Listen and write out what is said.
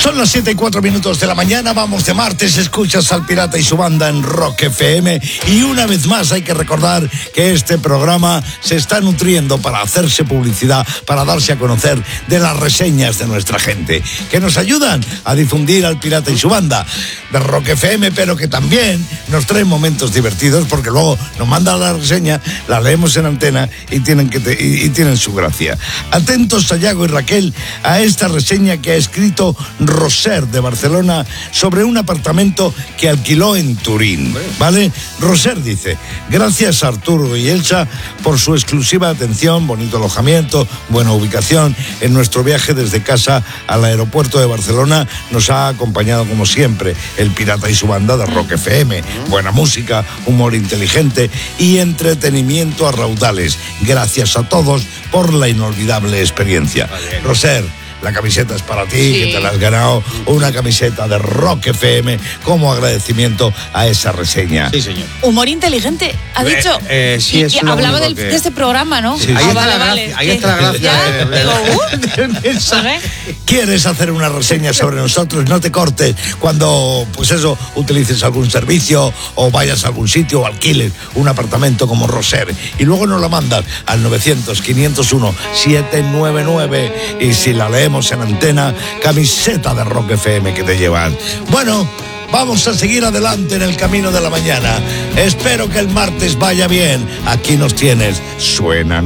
Son las 7:04 de la mañana, vamos de martes, escuchas al Pirata y su banda en Rock FM y una vez más hay que recordar que este programa se está nutriendo para hacerse publicidad, para darse a conocer de las reseñas de nuestra gente, que nos ayudan a difundir al Pirata y su banda de Rock FM, pero que también nos traen momentos divertidos porque luego nos mandan la reseña, la leemos en antena y tienen su gracia. Atentos, Sayago y Raquel, a esta reseña que ha escrito Roser de Barcelona sobre un apartamento que alquiló en Turín, ¿vale? Roser dice: gracias a Arturo y Elsa por su exclusiva atención, bonito alojamiento, buena ubicación. En nuestro viaje desde casa al aeropuerto de Barcelona nos ha acompañado como siempre el Pirata y su banda de Rock FM. Buena música, humor inteligente y entretenimiento a raudales. Gracias a todos por la inolvidable experiencia. Roser, la camiseta es para ti, sí, que te la has ganado, una camiseta de Rock FM como agradecimiento a esa reseña. Sí, señor. Humor inteligente, ha dicho. Sí, es hablaba de este programa, ¿no? Sí. Ahí está la gracia. ¿Quieres hacer una reseña sobre nosotros? No te cortes cuando, pues eso, utilices algún servicio o vayas a algún sitio o alquiles un apartamento como Roser y luego nos la mandas al 900-501-799 y si la lees en antena, camiseta de Rock FM que te llevan. Bueno, vamos a seguir adelante en el camino de la mañana. Espero que el martes vaya bien. Aquí nos tienes. Suenan